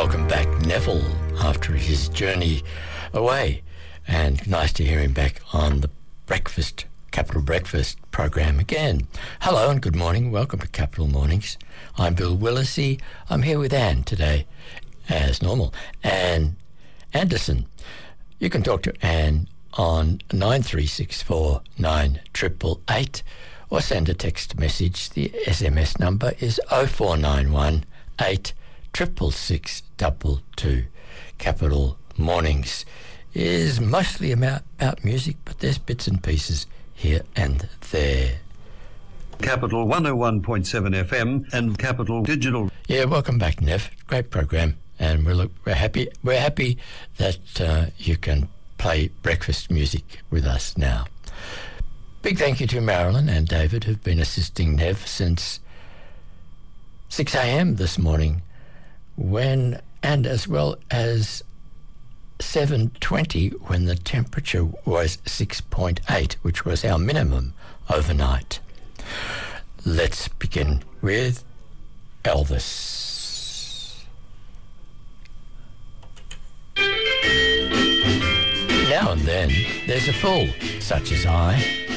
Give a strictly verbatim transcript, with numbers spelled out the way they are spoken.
welcome back Neville after his journey away, and nice to hear him back on the breakfast, Capital Breakfast program again. Hello and good morning, welcome to Capital Mornings. I'm Bill Willisey. I'm here with Anne today, as normal. Anne Anderson. You can talk to Anne on nine three six four nine eight eight eight or send a text message. The S M S number is oh four nine one eight triple six double two. Capital Mornings is mostly about, about music, but there's bits and pieces here and there. Capital one oh one point seven F M and Capital Digital. Yeah, welcome back, Nev. Great program, and we're look, we're happy. We're happy that uh, you can play breakfast music with us now. Big thank you to Marilyn and David, who've been assisting Nev since six a.m. this morning, when and as well as seven twenty when the temperature was six point eight, which was our minimum overnight. Let's begin with Elvis. Now and then there's a fool such as I